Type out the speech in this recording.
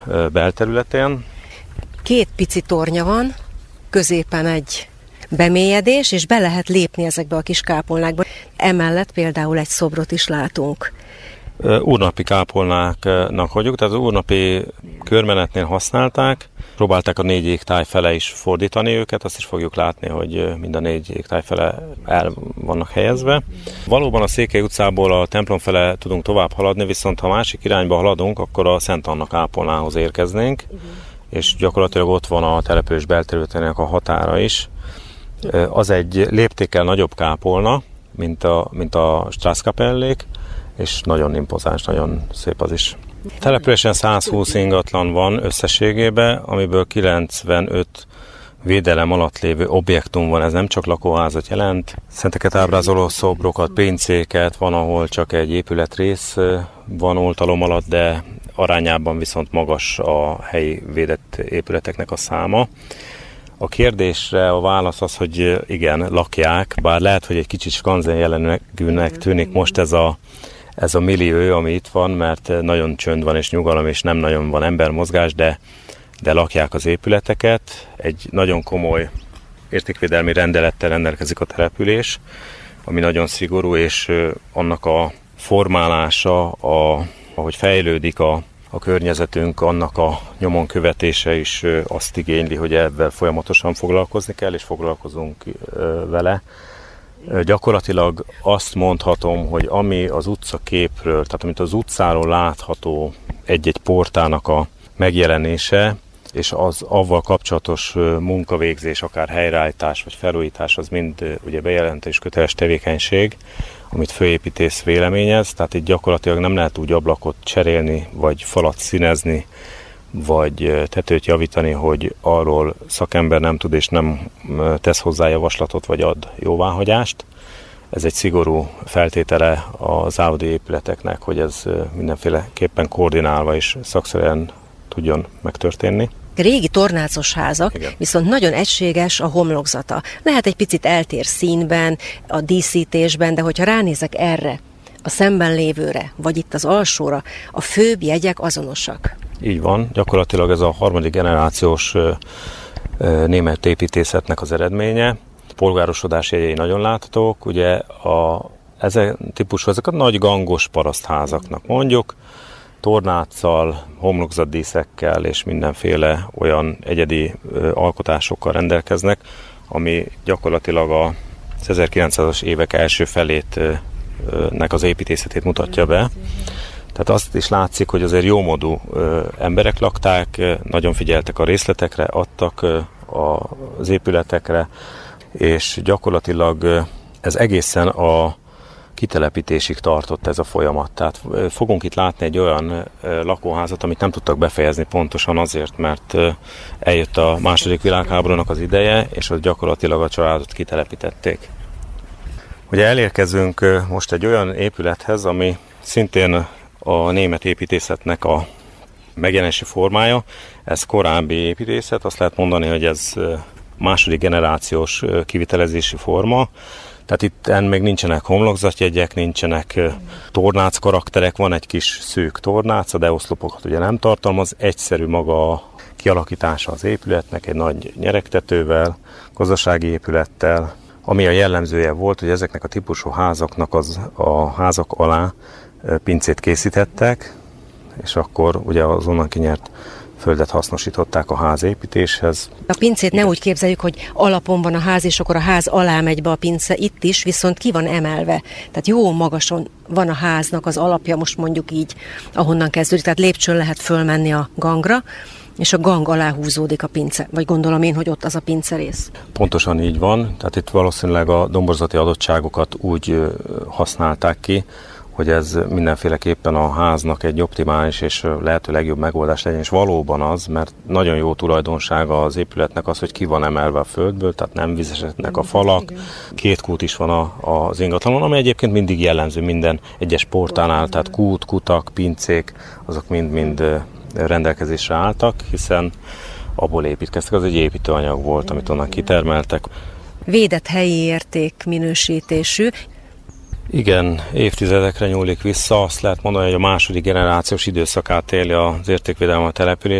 belterületén. 2 pici tornya van, középen egy bemélyedés, és be lehet lépni ezekbe a kis kápolnákba. Emellett például egy szobrot is látunk. Úrnapi kápolnáknak hagyjuk, tehát az úrnapi körmenetnél használták, próbálták a 4 égtáj fele is fordítani őket, azt is fogjuk látni, hogy mind a 4 égtáj fele el vannak helyezve. Valóban a Székely utcából a templom fele tudunk tovább haladni, viszont ha másik irányba haladunk, akkor a Szent Anna kápolnához érkeznénk, és gyakorlatilag ott van a település belterületének a határa is. Az egy léptékkel nagyobb kápolna, mint a Straßkapellék, és nagyon impozáns, nagyon szép az is. A településen 120 ingatlan van összességében, amiből 95 védelem alatt lévő objektum van, ez nem csak lakóházat jelent. Szenteket ábrázoló szobrokat, pincéket, van, ahol csak egy épületrész van oltalom alatt, de arányában viszont magas a helyi védett épületeknek a száma. A kérdésre a válasz az, hogy igen, lakják, bár lehet, hogy egy kicsit skanzen jellegűnek tűnik most ez a millió, ami itt van, mert nagyon csönd van és nyugalom, és nem nagyon van embermozgás, de lakják az épületeket. Egy nagyon komoly értékvédelmi rendelettel rendelkezik a település, ami nagyon szigorú, és annak a formálása, ahogy fejlődik a környezetünk, annak a nyomon követése is azt igényli, hogy ebben folyamatosan foglalkozni kell, és foglalkozunk vele. Gyakorlatilag azt mondhatom, hogy ami az utcaképről, tehát amit az utcáról látható egy-egy portának a megjelenése, és az avval kapcsolatos munkavégzés, akár helyreállítás vagy felújítás, az mind ugye bejelentés köteles tevékenység, amit főépítész véleményez, tehát itt gyakorlatilag nem lehet úgy ablakot cserélni, vagy falat színezni, vagy tetőt javítani, hogy arról szakember nem tud és nem tesz hozzá javaslatot, vagy ad jóváhagyást. Ez egy szigorú feltétele az zálogi épületeknek, hogy ez mindenféleképpen koordinálva és szakszerűen tudjon megtörténni. Régi tornácos házak, igen, viszont nagyon egységes a homlokzata. Lehet egy picit eltér színben, a díszítésben, de hogyha ránézek erre, a szemben lévőre, vagy itt az alsóra, a főbb jegyek azonosak. Így van, gyakorlatilag ez a 3. generációs német építészetnek az eredménye. Polgárosodás jegyei nagyon láthatók, ugye ezek a nagy gangos parasztházaknak mondjuk, tornáccal, homlokzatdíszekkel és mindenféle olyan egyedi alkotásokkal rendelkeznek, ami gyakorlatilag a 1900-as évek első felétnek az építészetét mutatja be. Tehát azt is látszik, hogy azért jómódú emberek lakták, nagyon figyeltek a részletekre, adtak az épületekre, és gyakorlatilag ez egészen a kitelepítésig tartott ez a folyamat. Tehát fogunk itt látni egy olyan lakóházat, amit nem tudtak befejezni pontosan azért, mert eljött a II. Világháborúnak az ideje, és ott gyakorlatilag a családot kitelepítették. Ugye elérkezünk most egy olyan épülethez, ami szintén a német építészetnek a megjelenési formája. Ez korábbi építészet, azt lehet mondani, hogy ez II. Generációs kivitelezési forma. Tehát itt még nincsenek homlokzatjegyek, nincsenek tornác karakterek, van egy kis szűk tornác, de oszlopokat ugye nem tartalmaz, egyszerű maga a kialakítása az épületnek, egy nagy nyeregtetővel, gazdasági épülettel. Ami a jellemzője volt, hogy ezeknek a típusú házaknak a házak alá pincét készítettek, és akkor ugye az onnan kinyert földet hasznosították a házépítéshez. A pincét ne úgy képzeljük, hogy alapon van a ház, és akkor a ház alá megy be a pince, itt is, viszont ki van emelve. Tehát jó magason van a háznak az alapja, most mondjuk így, ahonnan kezdődik, tehát lépcsőn lehet fölmenni a gangra, és a gang alá húzódik a pince, vagy gondolom én, hogy ott az a pincerész. Pontosan így van, tehát itt valószínűleg a domborzati adottságokat úgy használták ki, hogy ez mindenféleképpen a háznak egy optimális és lehető legjobb megoldás legyen, és valóban az, mert nagyon jó tulajdonsága az épületnek az, hogy ki van emelve a földből, tehát nem vizesednek a falak, 2 kút is van az ingatlanon, ami egyébként mindig jellemző minden egyes portánál, tehát kút, kutak, pincék, azok mind rendelkezésre álltak, hiszen abból építkeztek, az egy építőanyag volt, amit onnan kitermeltek. Védett helyi érték minősítésű. Igen, évtizedekre nyúlik vissza. Azt lehet mondani, hogy a második generációs időszakát éli az értékvédelem a település.